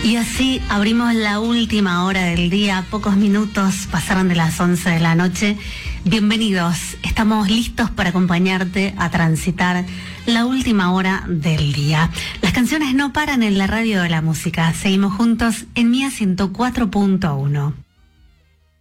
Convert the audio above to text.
Y así abrimos la última hora del día. Pocos minutos pasaron de las 11 de la noche. Bienvenidos. Estamos listos para acompañarte a transitar la última hora del día. Las canciones no paran en la radio de la música. Seguimos juntos en Mía 104.1.